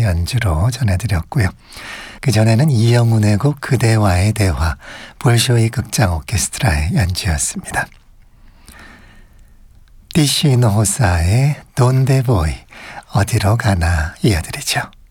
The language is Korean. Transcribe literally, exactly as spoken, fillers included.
연주로 전해드렸고요. 그전에는 이영훈의 곡 그대와의 대화, 볼쇼이 극장 오케스트라의 연주였습니다. 디시노호사의 돈데보이, 어디로 가나 이어드리죠.